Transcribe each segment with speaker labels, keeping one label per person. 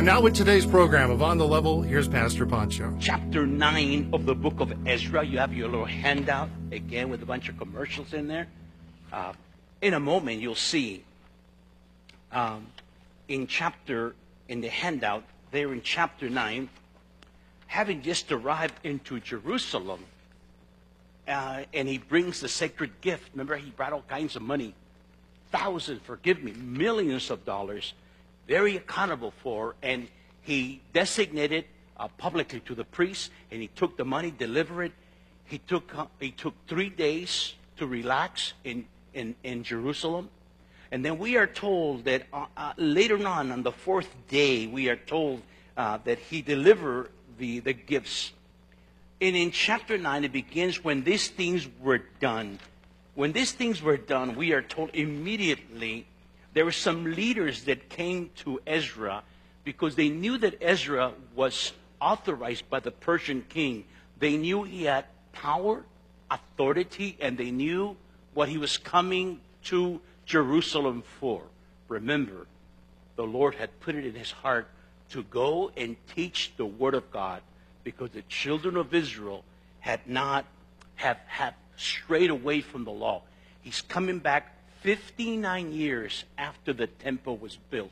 Speaker 1: And now with today's program of On the Level, here's Pastor Pancho.
Speaker 2: Chapter 9 of the book of Ezra. You have your little handout, again, with a bunch of commercials in there. In a moment, you'll see in the handout, there in chapter 9, having just arrived into Jerusalem, and he brings the sacred gift. Remember, he brought all kinds of money, millions of dollars, very accountable for, and he designated publicly to the priests, and he took the money, delivered it. He took 3 days to relax in Jerusalem. And then we are told that later on the fourth day, we are told that he delivered the gifts. And in chapter 9, it begins when these things were done. When these things were done, we are told immediately there were some leaders that came to Ezra because they knew that Ezra was authorized by the Persian king. They knew he had power, authority, and they knew what he was coming to Jerusalem for. Remember, the Lord had put it in his heart to go and teach the word of God because the children of Israel had strayed away from the law. He's coming back 59 years after the temple was built.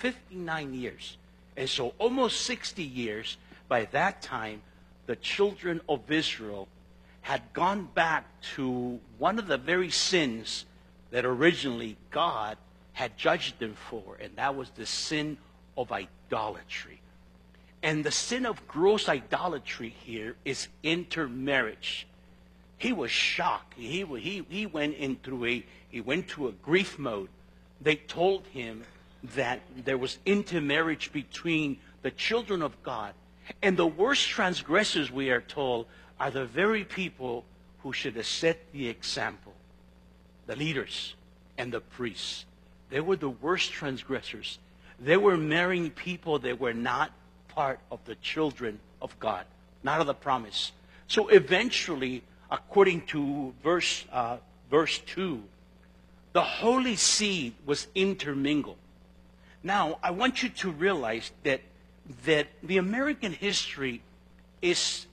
Speaker 2: 59 years. And so almost 60 years, by that time, the children of Israel had gone back to one of the very sins that originally God had judged them for, and that was the sin of idolatry. And the sin of gross idolatry here is intermarriage. He was shocked. He went to a grief mode. They told him that there was intermarriage between the children of God. And the worst transgressors, we are told, are the very people who should have set the example. The leaders and the priests. They were the worst transgressors. They were marrying people that were not part of the children of God, not of the promise. So eventually, according to verse 2, the holy seed was intermingled. Now, I want you to realize that the American history is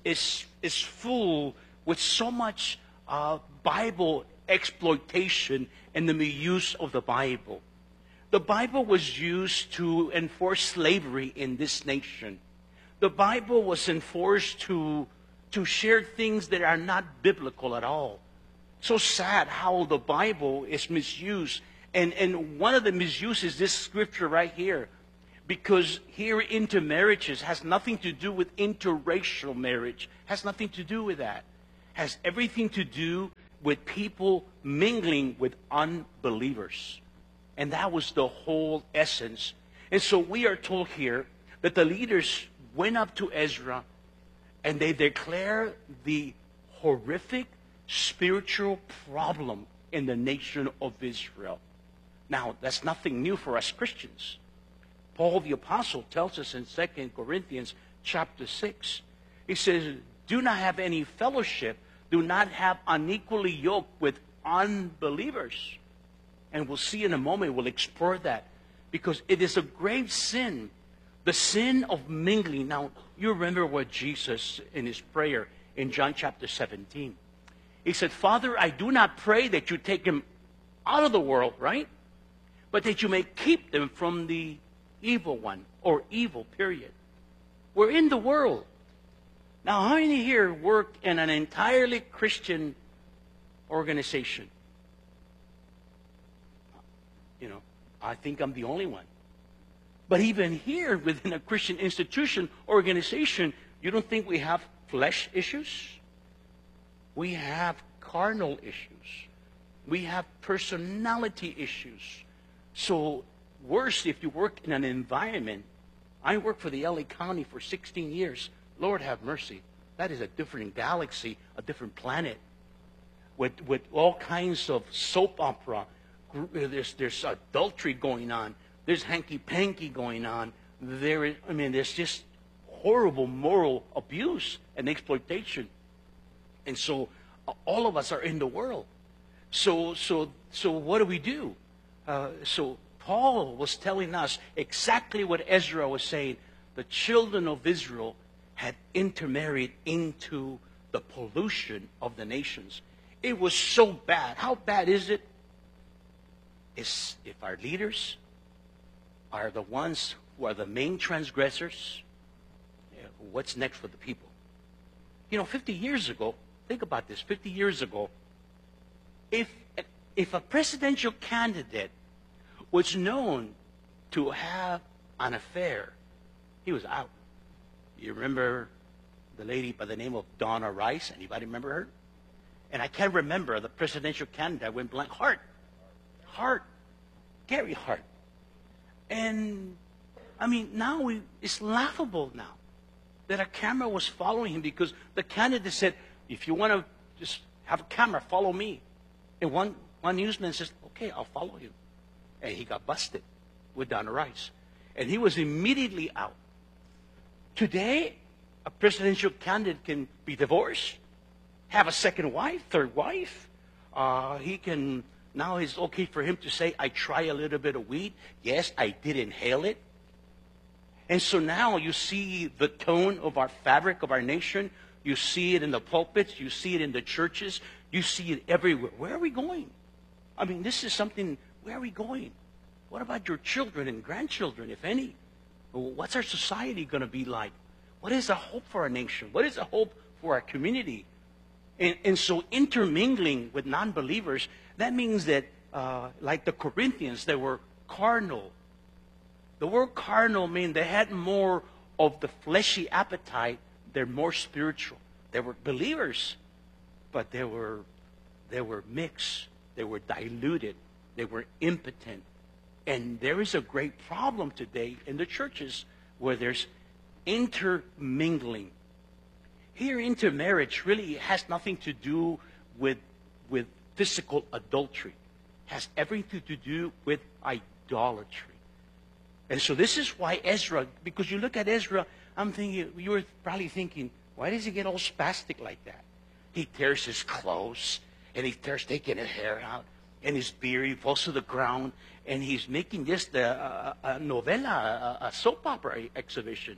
Speaker 2: full with so much Bible exploitation and the misuse of the Bible. The Bible was used to enforce slavery in this nation. The Bible was enforced to share things that are not biblical at all. So sad how the Bible is misused. And one of the misuse is this scripture right here. Because here intermarriages has nothing to do with interracial marriage. Has nothing to do with that. Has everything to do with people mingling with unbelievers. And that was the whole essence. And so we are told here that the leaders went up to Ezra and they declare the horrific spiritual problem in the nation of Israel. Now, that's nothing new for us Christians. Paul the Apostle tells us in 2 Corinthians chapter 6, he says, do not have any fellowship, do not have unequally yoked with unbelievers. And we'll see in a moment, we'll explore that. Because it is a grave sin, the sin of mingling. Now, you remember what Jesus, in his prayer in John chapter 17, he said, Father, I do not pray that you take him out of the world, right? But that you may keep them from the evil one, or evil, period. We're in the world. Now, how many here work in an entirely Christian organization? You know, I think I'm the only one. But even here, within a Christian institution, organization, you don't think we have flesh issues? We have carnal issues. We have personality issues. So, worse if you work in an environment. I worked for the LA County for 16 years. Lord have mercy. That is a different galaxy, a different planet. With all kinds of soap opera. There's adultery going on. There's hanky-panky going on. There's just horrible moral abuse and exploitation. And so all of us are in the world. So what do? So Paul was telling us exactly what Ezra was saying. the children of Israel had intermarried into the pollution of the nations. It was so bad. How bad is it? Is if our leaders are the ones who are the main transgressors, what's next for the people? 50 years ago, think about this, 50 years ago, if a presidential candidate was known to have an affair, he was out. You remember the lady by the name of Donna Rice? Anybody remember her? And I can't remember the presidential candidate. I went blank. Hart. Gary Hart. And, now it's laughable now that a camera was following him because the candidate said, if you want to just have a camera, follow me. And one newsman says, okay, I'll follow you. And he got busted with Donna Rice. And he was immediately out. Today, a presidential candidate can be divorced, have a second wife, third wife. Now it's okay for him to say, I try a little bit of weed. Yes, I did inhale it. And so now you see the tone of our fabric of our nation. You see it in the pulpits. You see it in the churches. You see it everywhere. Where are we going? This is something, where are we going? What about your children and grandchildren, if any? What's our society going to be like? What is the hope for our nation? What is the hope for our community? And so intermingling with non-believers, that means that, like the Corinthians, they were carnal. The word carnal means they had more of the fleshy appetite. They're more spiritual. They were believers, but they were mixed. They were diluted. They were impotent. And there is a great problem today in the churches where there's intermingling. Here, intermarriage really has nothing to do with physical adultery. It has everything to do with idolatry. And so this is why Ezra, because you look at Ezra, you were probably thinking, why does he get all spastic like that? He tears his clothes, and he starts taking his hair out, and his beard, he falls to the ground, and he's making just a novella, a soap opera exhibition.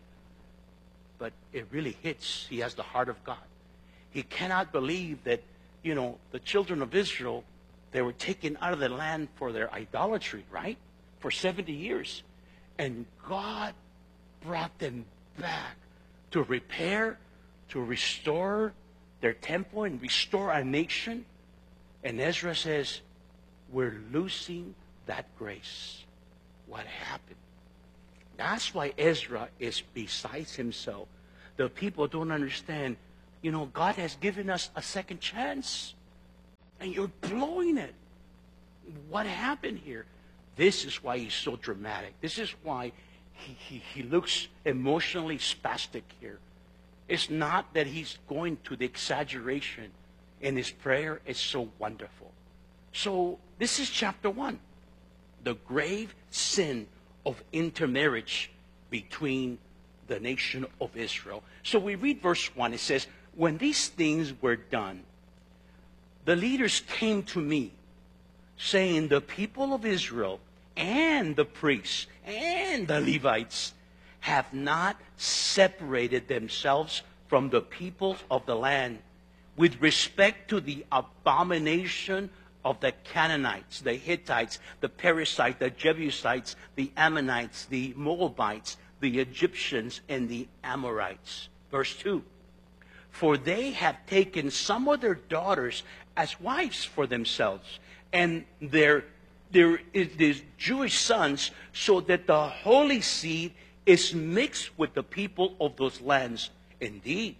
Speaker 2: But it really hits. He has the heart of God. He cannot believe that, the children of Israel, they were taken out of the land for their idolatry, right? For 70 years. And God brought them back to repair, to restore their temple and restore our nation. And Ezra says, we're losing that grace. What happened? That's why Ezra is besides himself. The people don't understand. God has given us a second chance. And you're blowing it. What happened here? This is why he's so dramatic. This is why he looks emotionally spastic here. It's not that he's going to the exaggeration in his prayer. It's so wonderful. So this is chapter 1. The grave sin of intermarriage between the nation of Israel. So we read verse 1. It says, when these things were done, the leaders came to me, saying, the people of Israel and the priests and the Levites have not separated themselves from the peoples of the land with respect to the abomination of the Canaanites, the Hittites, the Perizzites, the Jebusites, the Ammonites, the Moabites, the Egyptians, and the Amorites. Verse 2. For they have taken some of their daughters as wives for themselves, and their Jewish sons, so that the holy seed is mixed with the people of those lands. Indeed,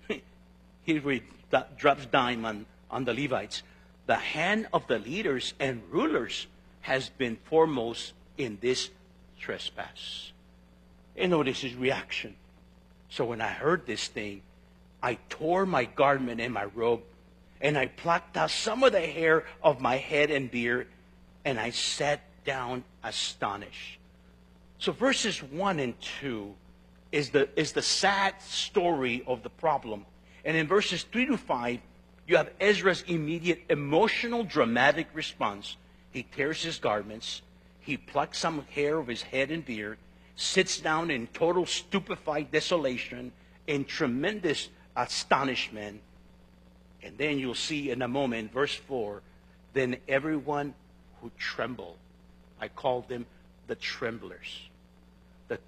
Speaker 2: he drops dime on the Levites. The hand of the leaders and rulers has been foremost in this trespass. And notice his reaction. So when I heard this thing, I tore my garment and my robe, and I plucked out some of the hair of my head and beard, and I sat down astonished. So verses 1 and 2 is the sad story of the problem. And in verses 3 to 5, you have Ezra's immediate emotional, dramatic response. He tears his garments. He plucks some hair of his head and beard, sits down in total stupefied desolation, in tremendous astonishment. And then you'll see in a moment, verse 4, then everyone who trembled, I call them the tremblers. The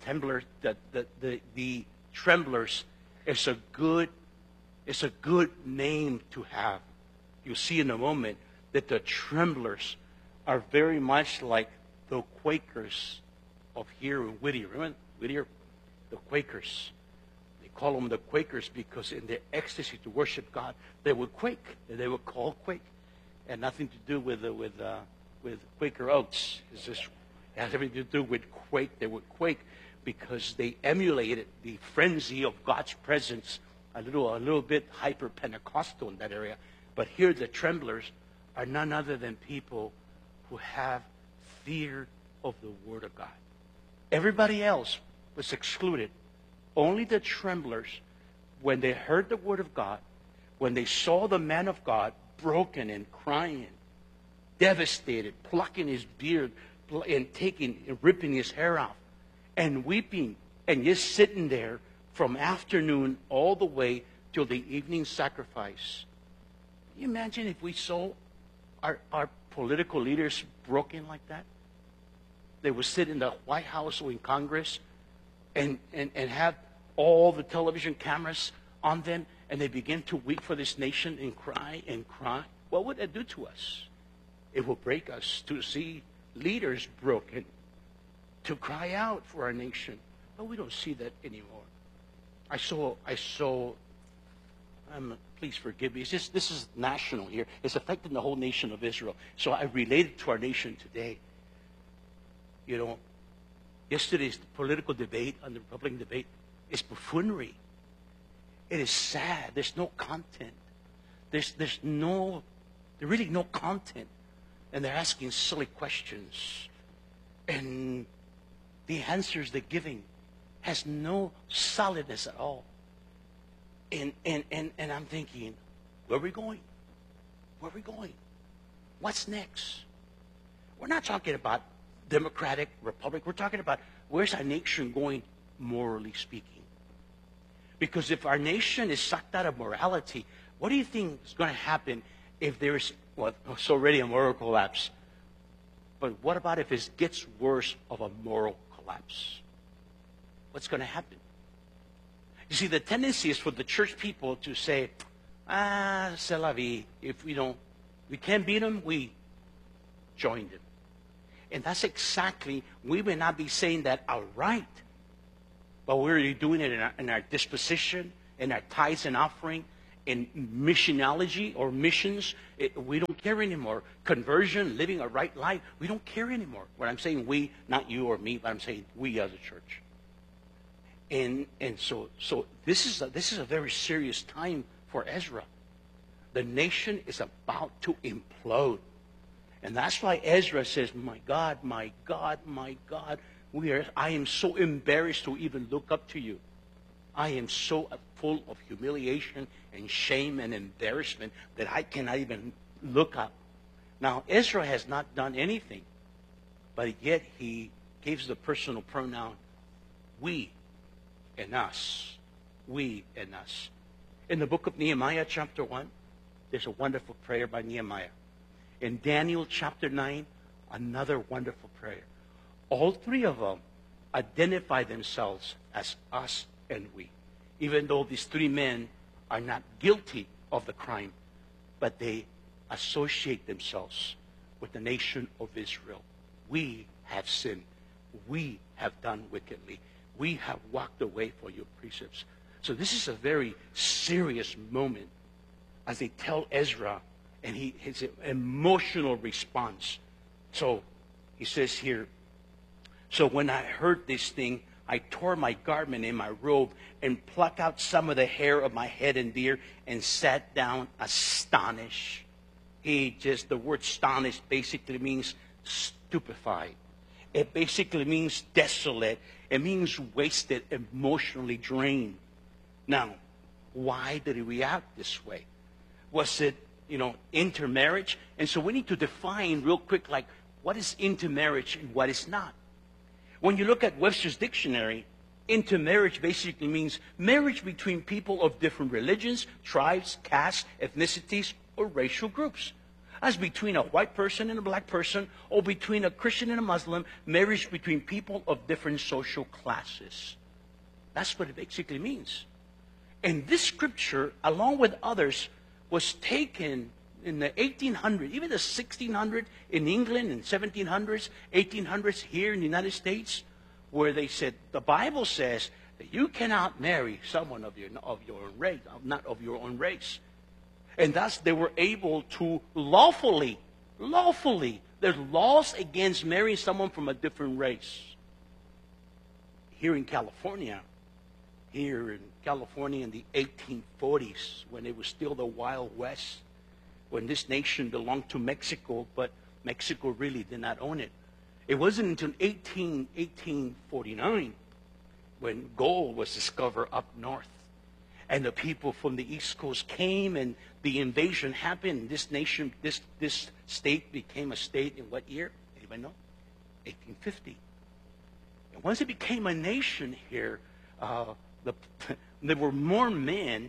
Speaker 2: tremblers is a good name to have. You'll see in a moment that the tremblers are very much like the Quakers of here in Whittier. Remember Whittier? The Quakers. They call them the Quakers because in their ecstasy to worship God, they would quake. They would call quake. It had nothing to do with Quaker Oats. It has everything to do with quake. They would quake because they emulated the frenzy of God's presence, a little bit hyper-Pentecostal in that area. But here the tremblers are none other than people who have fear of the Word of God. Everybody else was excluded. Only the tremblers, when they heard the Word of God, when they saw the man of God broken and crying, devastated, plucking his beard and ripping his hair off, and weeping, and just sitting there from afternoon all the way till the evening sacrifice. Can you imagine if we saw our political leaders broken like that? They would sit in the White House or in Congress and have all the television cameras on them, and they begin to weep for this nation and cry and cry. What would that do to us? It will break us to see leaders broken, to cry out for our nation. But we don't see that anymore. I saw please forgive me. This is national here. It's affecting the whole nation of Israel. So I relate it to our nation today. You know, yesterday's political debate and the Republican debate is buffoonery. It is sad. There's no content. There's really no content. And they're asking silly questions. And the answers they're giving has no solidness at all. And I'm thinking, where are we going? Where are we going? What's next? We're not talking about Democratic, Republic. We're talking about where's our nation going, morally speaking. Because if our nation is sucked out of morality, what do you think is going to happen if there's, well, it's already a moral collapse. But what about if it gets worse of a moral collapse? What's going to happen? You see, the tendency is for the church people to say, c'est la vie. If we can't beat them, we join them. And that's exactly, we may not be saying that outright, but we're doing it in our disposition, in our tithes and offering, in missionology or missions. We don't care anymore. Conversion, living a right life, we don't care anymore. When I'm saying we, not you or me, but I'm saying we as a church. And so this is a very serious time for Ezra. The nation is about to implode. And that's why Ezra says, my God, my God, my God, I am so embarrassed to even look up to you. I am so full of humiliation and shame and embarrassment that I cannot even look up. Now, Ezra has not done anything, but yet he gives the personal pronoun we and us. We and us. In the book of Nehemiah, chapter 1, there's a wonderful prayer by Nehemiah. In Daniel chapter 9, another wonderful prayer. All three of them identify themselves as us and we. Even though these three men are not guilty of the crime, but they associate themselves with the nation of Israel. We have sinned. We have done wickedly. We have walked away from your precepts. So this is a very serious moment as they tell Ezra, and his emotional response. So he says here, so when I heard this thing, I tore my garment and my robe and plucked out some of the hair of my head and beard and sat down astonished. The word astonished basically means stupefied. It basically means desolate. It means wasted, emotionally drained. Now, why did he react this way? Was it, intermarriage? And so we need to define real quick, like, what is intermarriage and what is not? When you look at Webster's dictionary, intermarriage basically means marriage between people of different religions, tribes, castes, ethnicities, or racial groups. As between a white person and a black person, or between a Christian and a Muslim, marriage between people of different social classes. That's what it basically means. And this scripture, along with others, was taken in the 1800s, even the 1600s in England, in 1700s, 1800s here in the United States, where they said, the Bible says that you cannot marry someone of your own race, not of your own race. And thus they were able to lawfully, there's laws against marrying someone from a different race. Here in California in the 1840s, when it was still the Wild West, when this nation belonged to Mexico, but Mexico really did not own it. It wasn't until 1849 when gold was discovered up north. And the people from the East Coast came, and the invasion happened. This nation, this state became a state in what year? Anybody know? 1850. And once it became a nation here, there were more men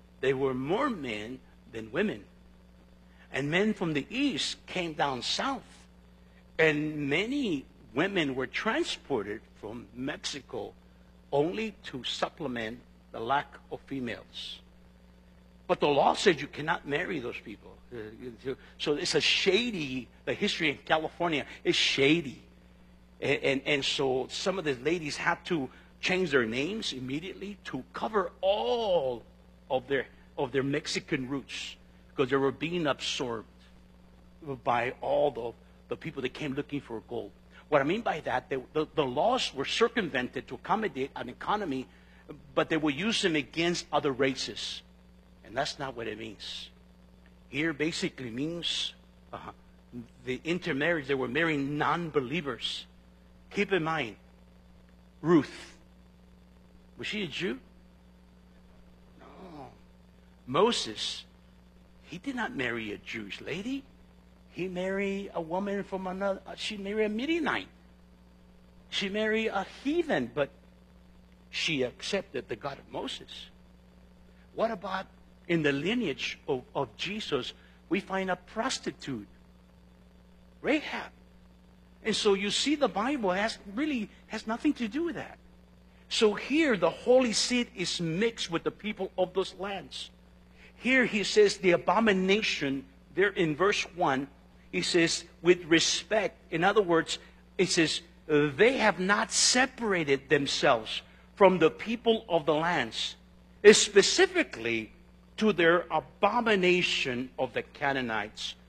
Speaker 2: than women. And men from the East came down south. And many women were transported from Mexico only to supplement the lack of females. But the law said you cannot marry those people. So it's a shady, the history in California is shady. And so some of the ladies had to change their names immediately to cover all of their Mexican roots, because they were being absorbed by all the people that came looking for gold. What I mean by that, the laws were circumvented to accommodate an economy, but they will use them against other races. And that's not what it means. Here basically means the intermarriage, they were marrying non-believers. Keep in mind, Ruth, was she a Jew? No. Moses, he did not marry a Jewish lady. He married a woman from another, she married a Midianite. She married a heathen, but she accepted the God of Moses. What about in the lineage of Jesus, we find a prostitute, Rahab. And so you see the Bible has nothing to do with that. So here the Holy Seed is mixed with the people of those lands. Here he says the abomination, there in verse 1, he says with respect. In other words, it says they have not separated themselves from the people of the lands, specifically to their abomination of the Canaanites,